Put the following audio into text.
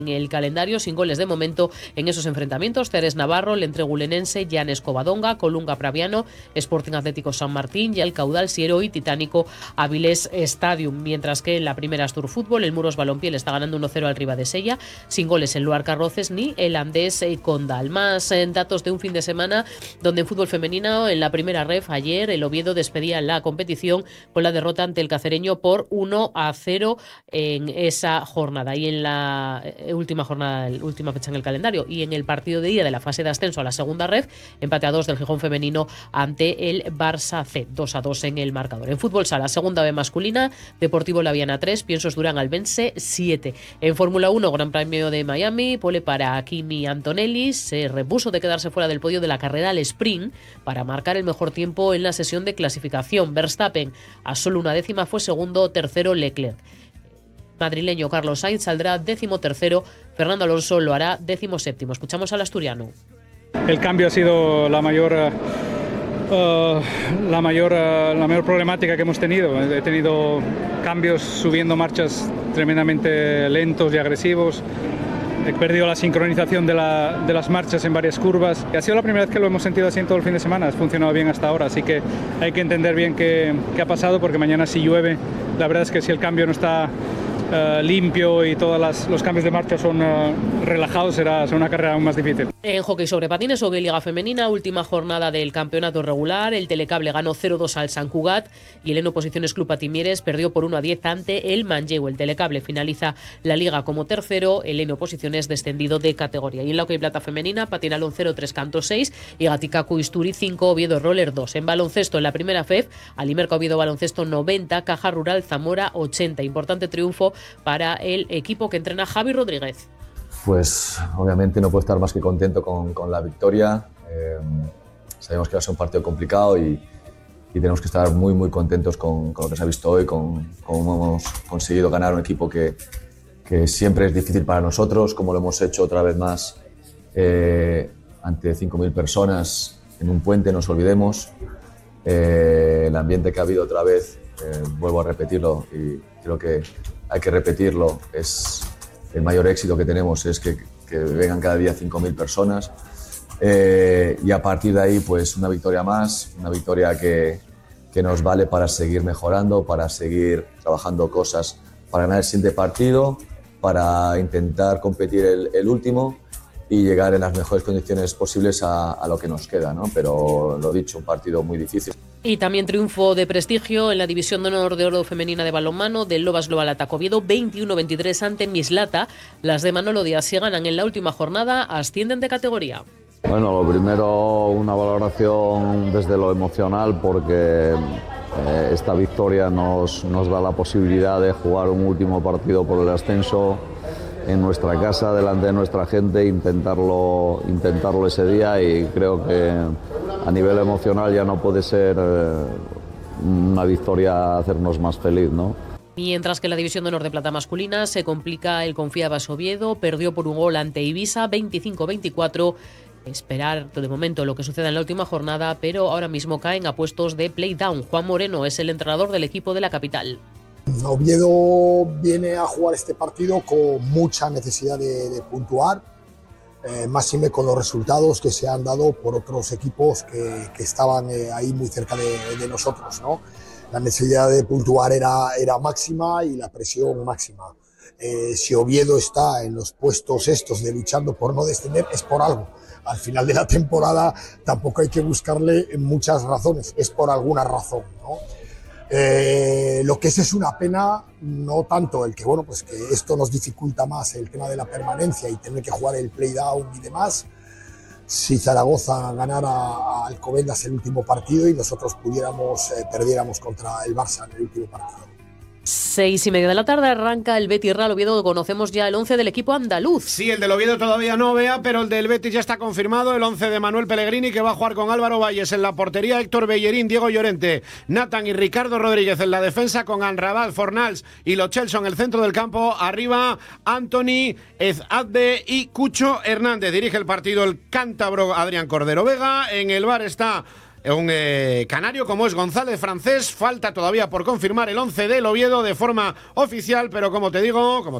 En el calendario, sin goles de momento en esos enfrentamientos: Ceres Navarro, Lentregulenense, Llanes Covadonga, Colunga Praviano, Sporting Atlético San Martín y el Caudal Siero y Titánico Avilés Stadium. Mientras que en la primera Astur Fútbol, el Muros Balompié le está ganando 1-0 al Ribadesella, sin goles el Luar Carroces ni el Andés Condal. Más datos de un fin de semana donde en fútbol femenino, en la primera ref, ayer el Oviedo despedía la competición con la derrota ante el Cacereño por 1-0 en esa jornada. Y en la última fecha en el calendario, y en el partido de día de la fase de ascenso a la segunda ref, empate a 2 del Gijón femenino ante el Barça C, 2-2 en el marcador. En fútbol sala, segunda B masculina, Deportivo Laviana 3, Piensos Durán Albense 7. En Fórmula 1, Gran Premio de Miami, pole para Kimi Antonelli, se repuso de quedarse fuera del podio de la carrera al sprint para marcar el mejor tiempo en la sesión de clasificación. Verstappen a solo una décima fue segundo, tercero Leclerc. Madrileño Carlos Sainz saldrá 13º, Fernando Alonso lo hará 17º. Escuchamos al asturiano. El cambio ha sido la mayor problemática que hemos tenido. He tenido cambios subiendo marchas tremendamente lentos y agresivos. He perdido la sincronización de las marchas en varias curvas. Y ha sido la primera vez que lo hemos sentido así en todo el fin de semana. Ha funcionado bien hasta ahora, así que hay que entender bien qué ha pasado, porque mañana si llueve, la verdad es que si el cambio no está limpio y todos los cambios de marcha son relajados, será una carrera aún más difícil. En hockey sobre patines, hockey Liga Femenina, última jornada del campeonato regular. El Telecable ganó 0-2 al Sant Cugat y el Eno Posiciones Club Patimieres perdió por 1-10 ante el Manlleu. El Telecable finaliza la liga como tercero, el Eno Posiciones descendido de categoría. Y en la hockey plata femenina, Patinalón 0-3 Canto 6 y Gaticacu Isturi 5, Oviedo Roller 2. En baloncesto, en la primera FEF, Alimerca Oviedo Baloncesto 90, Caja Rural Zamora 80. Importante triunfo para el equipo que entrena Javi Rodríguez. Pues obviamente no puedo estar más que contento con la victoria. Sabemos que va a ser un partido complicado y tenemos que estar muy muy contentos con lo que se ha visto hoy, con cómo hemos conseguido ganar un equipo que siempre es difícil para nosotros, como lo hemos hecho otra vez más ante 5.000 personas en un puente, no nos olvidemos. El ambiente que ha habido otra vez, vuelvo a repetirlo y creo que hay que repetirlo, es el mayor éxito que tenemos, es que vengan cada día 5.000 personas y a partir de ahí pues una victoria más, una victoria que nos vale para seguir mejorando, para seguir trabajando cosas, para ganar el siguiente partido, para intentar competir el último y llegar en las mejores condiciones posibles a lo que nos queda, ¿no? Pero lo dicho, un partido muy difícil. Y también triunfo de prestigio en la División de Honor de Oro Femenina de balonmano del Lobas Global Ataco Oviedo, 21-23 ante Mislata. Las de Manolo Díaz, si ganan en la última jornada, ascienden de categoría. Bueno, lo primero, una valoración desde lo emocional, porque esta victoria nos da la posibilidad de jugar un último partido por el ascenso en nuestra casa, delante de nuestra gente, intentarlo ese día, y creo que a nivel emocional ya no puede ser una victoria hacernos más feliz, ¿no? Mientras que en la División de Honor de Plata masculina se complica el Confiabas Oviedo, perdió por un gol ante Ibiza, 25-24. Esperar de momento lo que suceda en la última jornada, pero ahora mismo caen a puestos de play-down. Juan Moreno es el entrenador del equipo de la capital. Oviedo viene a jugar este partido con mucha necesidad de puntuar, máxime con los resultados que se han dado por otros equipos que estaban ahí muy cerca de nosotros, ¿no? La necesidad de puntuar era máxima y la presión máxima. Si Oviedo está en los puestos estos de luchando por no descender, es por algo. Al final de la temporada tampoco hay que buscarle muchas razones, es por alguna razón, ¿no? Lo que es una pena, no tanto el que, bueno, pues que esto nos dificulta más el tema de la permanencia y tener que jugar el play-down y demás. Si Zaragoza ganara a Alcobendas el último partido y nosotros perdiéramos contra el Barça en el último partido. 6:30 de la tarde arranca el Betis Real Oviedo. Conocemos ya el 11 del equipo andaluz. Sí, el del Oviedo todavía no, vea, pero el del Betis ya está confirmado. El 11 de Manuel Pellegrini, que va a jugar con Álvaro Valles en la portería, Héctor Bellerín, Diego Llorente, Nathan y Ricardo Rodríguez en la defensa, con Anrabal, Fornals y Lo Celso en el centro del campo. Arriba, Anthony, Ezadde y Cucho Hernández. Dirige el partido el cántabro Adrián Cordero Vega. En el bar está un canario como es González Francés. Falta todavía por confirmar el 11 del Oviedo de forma oficial, pero como te digo,